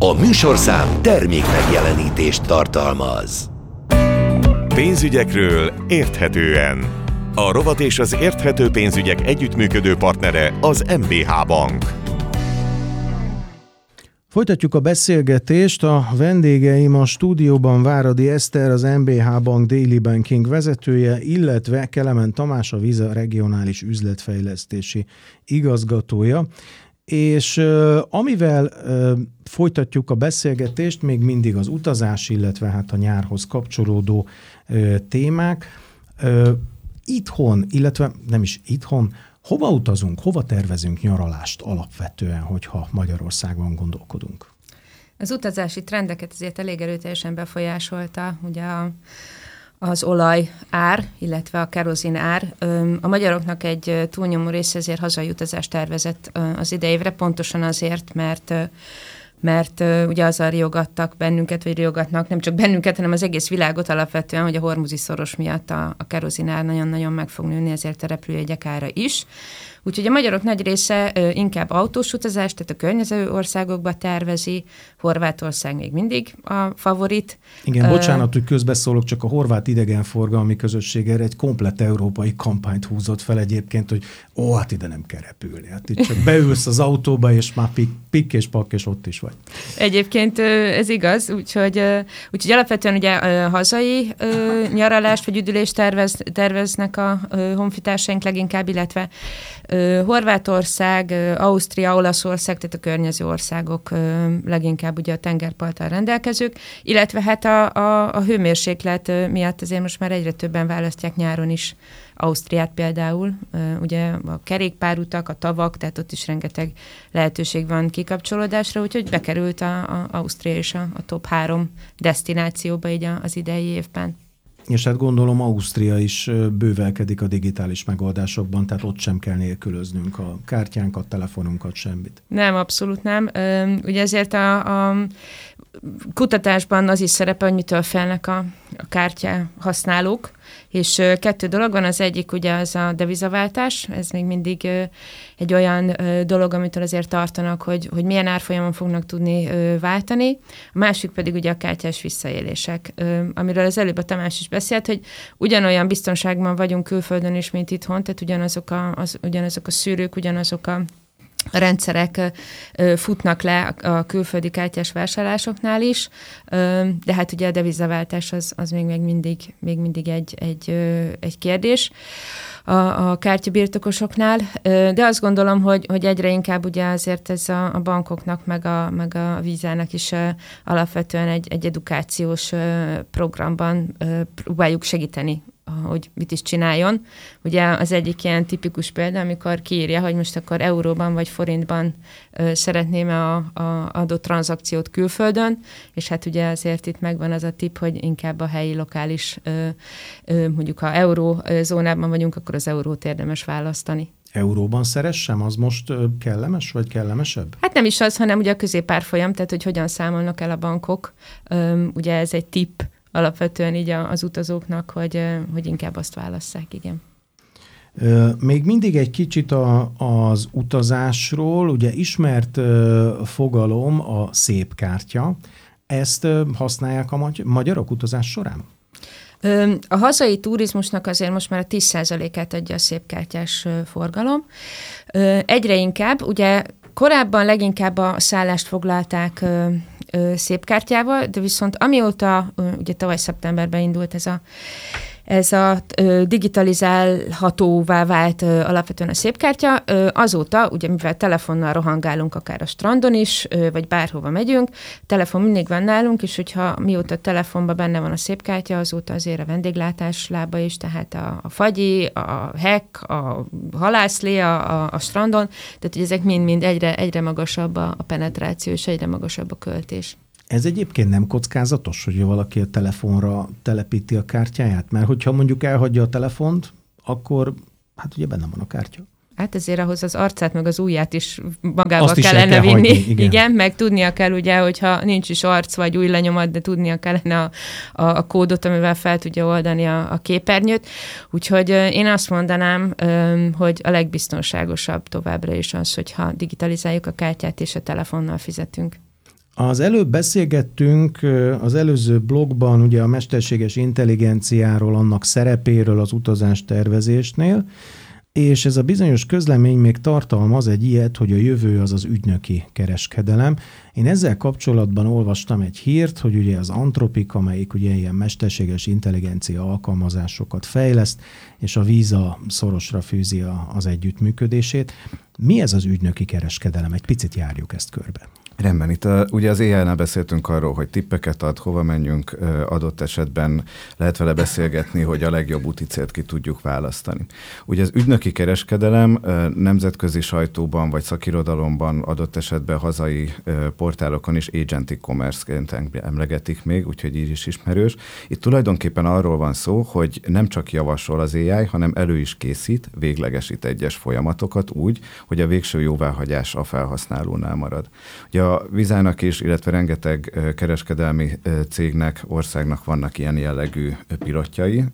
A műsorszám termék megjelenítést tartalmaz. Pénzügyekről érthetően. A rovat és az érthető pénzügyek együttműködő partnere az MBH Bank. Folytatjuk a beszélgetést. A vendégeim a stúdióban Váradi Eszter, az MBH Bank Daily Banking vezetője, illetve Kelemen Tamás, a Visa regionális üzletfejlesztési igazgatója. És amivel folytatjuk a beszélgetést, még mindig az utazás, illetve hát a nyárhoz kapcsolódó témák. Itthon, illetve nem is itthon, hova utazunk, hova tervezünk nyaralást alapvetően, hogyha Magyarországon gondolkodunk? Az utazási trendeket azért elég erőteljesen befolyásolta ugye az olaj ár, illetve a kerozin ár. A magyaroknak egy túlnyomó része ezért hazai utazást tervezett az idejévre, pontosan azért, mert ugye azzal riogattak bennünket, vagy riogatnak nem csak bennünket, hanem az egész világot alapvetően, hogy a hormuzi szoros miatt a kerozin ár nagyon-nagyon meg fog nőni, ezért a repülőjegyek ára is. Úgyhogy a magyarok nagy része inkább autós utazást, tehát a környező országokba tervezi, Horvátország még mindig a favorit. Igen, bocsánat, hogy közbeszólok, csak a horvát idegenforgalmi közösség erre egy komplett európai kampányt húzott fel egyébként, hogy hát ide nem kell repülni. Hát itt csak beülsz az autóba, és már pikk és pakk, és ott is vagy. Egyébként ez igaz, úgyhogy alapvetően ugye hazai nyaralást vagy üdülést terveznek a honfitársaink leginkább, illetve Horvátország, Ausztria, Olaszország, tehát a környező országok leginkább ugye a tengerparttal rendelkezők, illetve hát a hőmérséklet miatt azért most már egyre többen választják nyáron is Ausztriát például, ugye a kerékpárutak, a tavak, tehát ott is rengeteg lehetőség van kikapcsolódásra, úgyhogy bekerült a Ausztria és a top 3 desztinációba így az idei évben. És hát gondolom Ausztria is bővelkedik a digitális megoldásokban, tehát ott sem kell nélkülöznünk a kártyánkat, telefonunkat, semmit. Nem, abszolút nem. Ugye ezért a kutatásban az is szerepel, hogy mitől félnek a kártya használók, és 2 dolog van, az egyik ugye az a devizaváltás, ez még mindig egy olyan dolog, amitől azért tartanak, hogy milyen árfolyamon fognak tudni váltani, a másik pedig ugye a kártyás visszaélések, amiről az előbb a Tamás is beszélt, hogy ugyanolyan biztonságban vagyunk külföldön is, mint itthon, tehát ugyanazok a szűrők, ugyanazok a rendszerek futnak le a külföldi kártyás vásárlásoknál is, de hát ugye a devizaváltás az még mindig egy kérdés a kártyabirtokosoknál, de azt gondolom, hogy egyre inkább ugye azért ez a bankoknak meg a Visának is alapvetően egy edukációs programban próbáljuk segíteni, hogy mit is csináljon. Ugye az egyik ilyen tipikus példa, amikor kiírja, hogy most akkor euróban vagy forintban szeretném a adott tranzakciót külföldön, és hát ugye azért itt megvan az a tipp, hogy inkább a helyi lokális, mondjuk ha eurózónában vagyunk, akkor az eurót érdemes választani. Euróban szeressem? Az most kellemes, vagy kellemesebb? Hát nem is az, hanem ugye a középárfolyam, tehát hogy hogyan számolnak el a bankok. Ugye ez egy tipp alapvetően így az utazóknak, hogy inkább azt válasszák, igen. Még mindig egy kicsit az utazásról, ugye ismert fogalom a szép kártya. Ezt használják a magyarok utazás során? A hazai turizmusnak azért most már a 10%-át adja a szépkártyás forgalom. Egyre inkább, ugye korábban leginkább a szállást foglalták szépkártyával, de viszont amióta, ugye tavaly szeptemberben indult ez a digitalizálhatóvá vált alapvetően a szépkártya, azóta, ugye mivel telefonnal rohangálunk akár a strandon is, vagy bárhova megyünk, telefon mindig van nálunk, és hogyha mióta a telefonban benne van a szépkártya, azóta azért a vendéglátás lába is, tehát a fagyi, a hek, a halászlé a strandon, tehát hogy ezek mind egyre magasabb a penetráció, és egyre magasabb a költés. Ez egyébként nem kockázatos, hogy valaki a telefonra telepíti a kártyáját? Mert hogyha mondjuk elhagyja a telefont, akkor hát ugye benne van a kártya. Hát ezért ahhoz az arcát, meg az ujját is magával kellene vinni. Hagyni, igen, meg tudnia kell ugye, hogyha nincs is arc vagy ujjlenyomat, de tudnia kellene a kódot, amivel fel tudja oldani a képernyőt. Úgyhogy én azt mondanám, hogy a legbiztonságosabb továbbra is az, hogyha digitalizáljuk a kártyát és a telefonnal fizetünk. Az előbb beszélgettünk az előző blogban ugye a mesterséges intelligenciáról, annak szerepéről az utazás tervezésnél, és ez a bizonyos közlemény még tartalmaz egy ilyet, hogy a jövő az az ügynöki kereskedelem. Én ezzel kapcsolatban olvastam egy hírt, hogy ugye az Anthropic, amelyik ugye ilyen mesterséges intelligencia alkalmazásokat fejleszt, és a Visa szorosra fűzi az együttműködését. Mi ez az ügynöki kereskedelem? Egy picit járjuk ezt körbe. Rendben, itt ugye az AI-nál beszéltünk arról, hogy tippeket ad, hova menjünk, adott esetben lehet vele beszélgetni, hogy a legjobb úti célt ki tudjuk választani. Ugye az ügynöki kereskedelem nemzetközi sajtóban vagy szakirodalomban, adott esetben hazai portálokon is agentic commerce-ként emlegetik még, úgyhogy így is ismerős. Itt tulajdonképpen arról van szó, hogy nem csak javasol az AI, hanem elő is készít, véglegesít egyes folyamatokat úgy, hogy a végső jóváhagyás a felhasználónál marad. Ugye a Vizának is, illetve rengeteg kereskedelmi cégnek, országnak vannak ilyen jellegű pilotjai,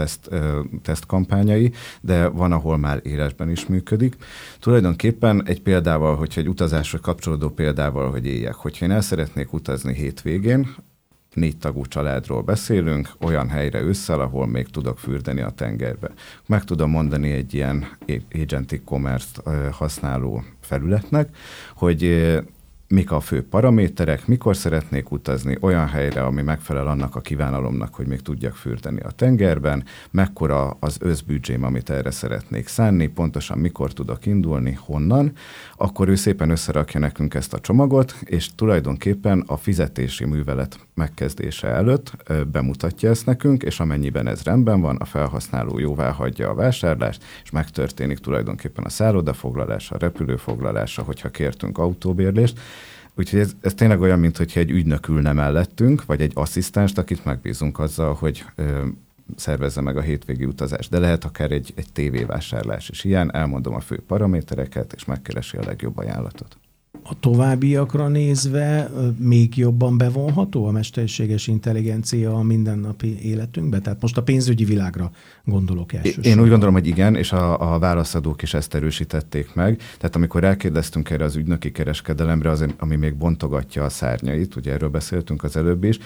tesztkampányai, de van, ahol már élesben is működik. Tulajdonképpen egy példával, hogyha egy utazásra kapcsolódó példával, hogy éljek, hogyha én el szeretnék utazni hétvégén, 4 tagú családról beszélünk, olyan helyre ősszel, ahol még tudok fürdeni a tengerbe. Meg tudom mondani egy ilyen agentic commerce-t használó felületnek, hogy mik a fő paraméterek, mikor szeretnék utazni olyan helyre, ami megfelel annak a kívánalomnak, hogy még tudjak fürdeni a tengerben, mekkora az összbüdzsém, amit erre szeretnék szánni, pontosan mikor tudok indulni, honnan, akkor ő szépen összerakja nekünk ezt a csomagot, és tulajdonképpen a fizetési művelet megkezdése előtt bemutatja ezt nekünk, és amennyiben ez rendben van, a felhasználó jóváhagyja a vásárlást, és megtörténik tulajdonképpen a szállodafoglalása, a repülőfoglalása, hogyha kértünk autóbérlést. Úgyhogy ez tényleg olyan, mintha egy ügynök ülne mellettünk, vagy egy asszisztenst, akit megbízunk azzal, hogy szervezze meg a hétvégi utazást. De lehet akár egy tévévásárlás is ilyen, elmondom a fő paramétereket, és megkeresi a legjobb ajánlatot. A továbbiakra nézve még jobban bevonható a mesterséges intelligencia a mindennapi életünkbe? Tehát most a pénzügyi világra gondolok elsősorban. Én úgy gondolom, hogy igen, és a válaszadók is ezt erősítették meg. Tehát amikor elkérdeztünk erre az ügynöki kereskedelemre, ami még bontogatja a szárnyait, ugye erről beszéltünk az előbb is,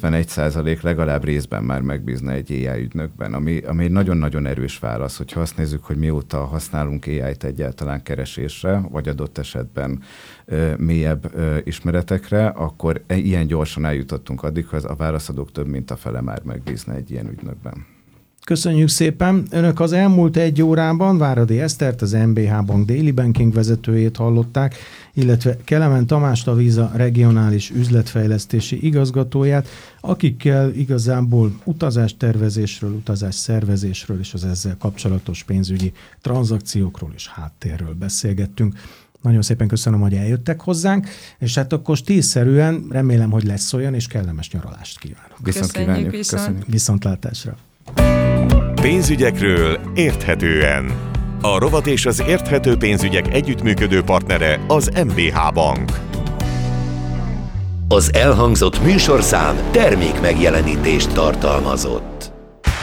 51% legalább részben már megbízna egy AI ügynökben, ami egy nagyon-nagyon erős válasz, hogyha azt nézzük, hogy mióta használunk AI-t egyáltalán keresésre, vagy adott esetben mélyebb ismeretekre, akkor ilyen gyorsan eljutottunk addig, hogy a válaszadók több mint a fele már megbízna egy ilyen ügynökben. Köszönjük szépen! Önök az elmúlt 1 órában Váradi Esztert, az MBH Bank Daily Banking vezetőjét hallották, illetve Kelemen Tamást, a Visa regionális üzletfejlesztési igazgatóját, akikkel igazából utástervezésről, utazásszervezésről és az ezzel kapcsolatos pénzügyi tranzakciókról és háttérről beszélgettünk. Nagyon szépen köszönöm, hogy eljöttek hozzánk, és hát akkor stílszerűen remélem, hogy lesz olyan, és kellemes nyaralást kívánok. Viszont kívánjuk. Köszönjük. Viszontlátásra. Pénzügyekről érthetően. A rovat és az érthető pénzügyek együttműködő partnere az MBH Bank. Az elhangzott műsorszám termék megjelenítést tartalmazott.